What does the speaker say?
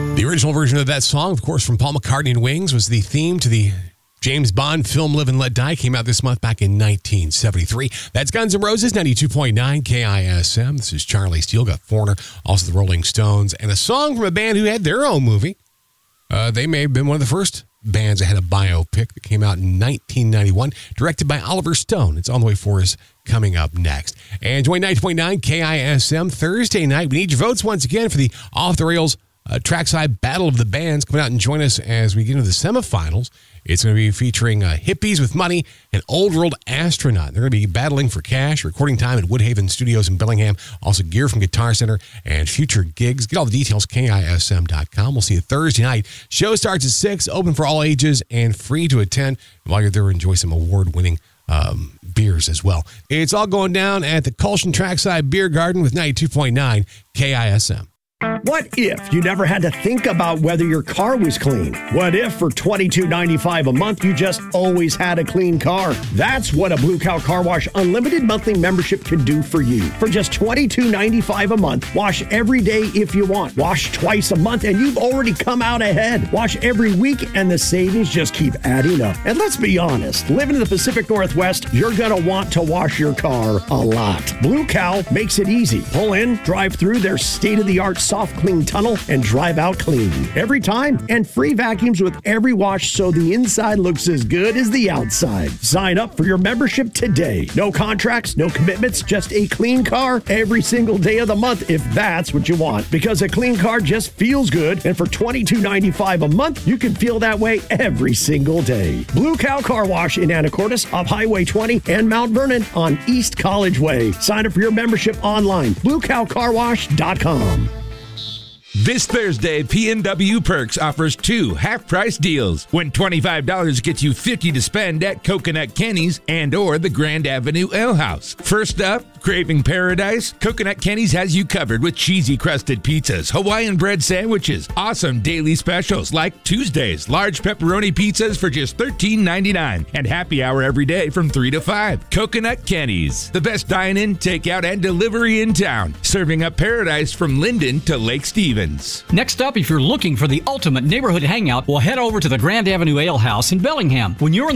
The original version of that song, of course, from Paul McCartney and Wings, was the theme to the James Bond film Live and Let Die. Came out this month back in 1973. That's Guns N' Roses, 92.9 KISM. This is Charlie Steele, got Foreigner, also the Rolling Stones, and a song from a band who had their own movie. They may have been one of the first bands that had a biopic that came out in 1991, directed by Oliver Stone. It's on the way for us coming up next. And join 90.9 KISM Thursday night. We need your votes once again for the Off the Rails Trackside Battle of the Bands. Come out and join us as we get into the semifinals. It's going to be featuring Hippies with Money and Old World Astronaut. They're going to be battling for cash, recording time at Woodhaven Studios in Bellingham. Also gear from Guitar Center and future gigs. Get all the details, KISM.com. We'll see you Thursday night. Show starts at 6, open for all ages and free to attend. While you're there, enjoy some award-winning beers as well. It's all going down at the Colshan Trackside Beer Garden with 92.9 KISM. What if you never had to think about whether your car was clean? What if for $22.95 a month you just always had a clean car? That's what a Blue Cow Car Wash Unlimited monthly membership can do for you. For just $22.95 a month, wash every day if you want. Wash twice a month and you've already come out ahead. Wash every week and the savings just keep adding up. And let's be honest, living in the Pacific Northwest, you're going to want to wash your car a lot. Blue Cow makes it easy. Pull in, drive through their state-of-the-art soft clean tunnel and drive out clean every time, and free vacuums with every wash so the inside looks as good as the outside. Sign up for your membership today. No contracts, no commitments, just a clean car every single day of the month if that's what you want, because a clean car just feels good, and for $22.95 a month you can feel that way every single day. Blue Cow Car Wash in Anacortes, up Highway 20, and Mount Vernon on East College Way. Sign up for your membership online, bluecowcarwash.com. This Thursday, PNW Perks offers 2 half-price deals. When $25 gets you $50 to spend at Coconut Kenny's and or the Grand Avenue Ale House. First up, craving paradise? Coconut Kenny's has you covered with cheesy crusted pizzas, Hawaiian bread sandwiches, awesome daily specials like Tuesdays, large pepperoni pizzas for just $13.99, and happy hour every day from 3 to 5. Coconut Kenny's, the best dine-in, takeout, and delivery in town, serving up paradise from Linden to Lake Stevens. Next up, if you're looking for the ultimate neighborhood hangout, we'll head over to the Grand Avenue Ale House in Bellingham. When you're in